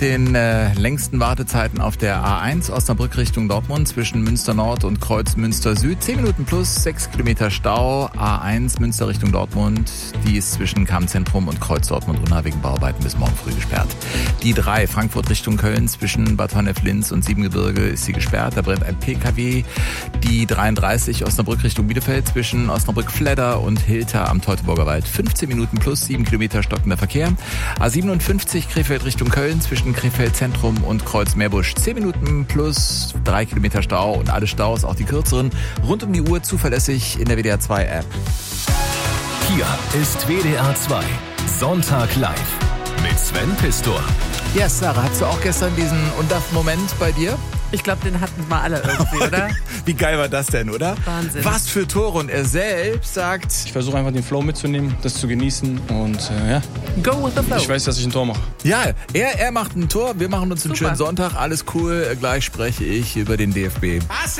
mit den längsten Wartezeiten auf der A1 Osnabrück Richtung Dortmund zwischen Münster Nord und Kreuz Münster Süd. 10 Minuten plus 6 Kilometer Stau. A1 Münster Richtung Dortmund. Die ist zwischen Kammzentrum und Kreuz Dortmund Unna wegen Bauarbeiten bis morgen früh gesperrt. Die 3 Frankfurt Richtung Köln zwischen Bad Honnef-Linz und Siebengebirge ist sie gesperrt. Da brennt ein PKW. Die 33 Osnabrück Richtung Bielefeld zwischen Osnabrück-Fledder und Hilter am Teutoburger Wald. 15 Minuten plus 7 Kilometer stockender Verkehr. A57 Krefeld Richtung Köln zwischen Krefeld Zentrum und Kreuz Meerbusch. 10 Minuten plus 3 Kilometer Stau und alle Staus, auch die kürzeren, rund um die Uhr zuverlässig in der WDR 2 App. Hier ist WDR 2 Sonntag live mit Sven Pistor. Ja, Sarah, hattest du auch gestern diesen Undaf-Moment bei dir? Ich glaube, den hatten wir alle irgendwie, oder? Wie geil war das denn, oder? Wahnsinn. Was für Tore. Und er selbst sagt... Ich versuche einfach den Flow mitzunehmen, das zu genießen und ja. Go with the flow. Ich weiß, dass ich ein Tor mache. Ja, er macht ein Tor, wir machen uns einen Super. schönen Sonntag, alles cool. Gleich spreche ich über den DFB. Was